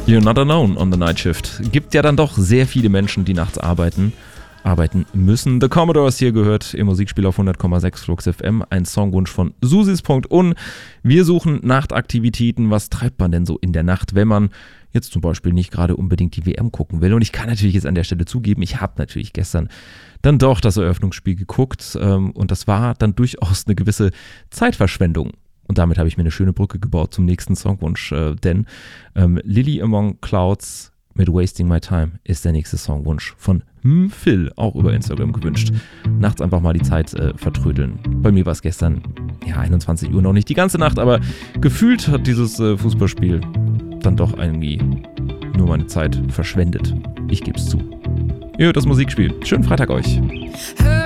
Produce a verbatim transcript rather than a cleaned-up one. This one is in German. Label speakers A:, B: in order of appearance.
A: You're not alone on the night shift. Gibt ja dann doch sehr viele Menschen, die nachts arbeiten, arbeiten müssen. The Commodores hier gehört im Musikspiel auf hundert Komma sechs Flux F M. Ein Songwunsch von Susis.un. Wir suchen Nachtaktivitäten. Was treibt man denn so in der Nacht, wenn man jetzt zum Beispiel nicht gerade unbedingt die W M gucken will? Und ich kann natürlich jetzt an der Stelle zugeben, ich habe natürlich gestern dann doch das Eröffnungsspiel geguckt ähm, und das war dann durchaus eine gewisse Zeitverschwendung. Und damit habe ich mir eine schöne Brücke gebaut zum nächsten Songwunsch, äh, denn ähm, Lily Among Clouds mit Wasting My Time ist der nächste Songwunsch von hm, Phil, auch über Instagram gewünscht. Nachts einfach mal die Zeit äh, vertrödeln. Bei mir war es gestern, ja, einundzwanzig Uhr noch nicht die ganze Nacht, aber gefühlt hat dieses äh, Fußballspiel dann doch irgendwie nur meine Zeit verschwendet. Ich gebe es zu. Ihr hört das Musikspiel. Schönen Freitag euch.